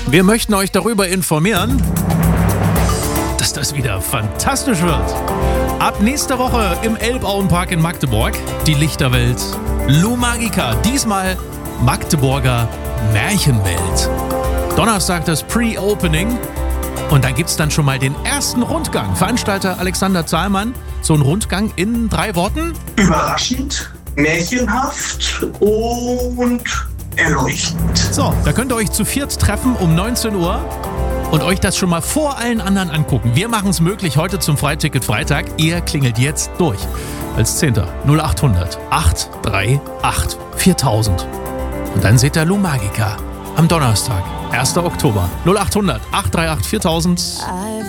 Wir möchten euch darüber informieren, dass das wieder fantastisch wird. Ab nächster Woche im Elbauenpark in Magdeburg die Lichterwelt Lou Magica. Diesmal Magdeburger Märchenwelt. Donnerstag das Pre-Opening. Und da gibt es dann schon mal den ersten Rundgang. Veranstalter Alexander Zahlmann. So ein Rundgang in 3 Worten. Überraschend, märchenhaft und erleuchtend. So, da könnt ihr euch zu 4 treffen um 19 Uhr und euch das schon mal vor allen anderen angucken. Wir machen es möglich heute zum Freiticket Freitag. Ihr klingelt jetzt durch als 10. 0800 838 4000. Und dann seht ihr Lou Magica am Donnerstag, 1. Oktober. 0800 838 4000.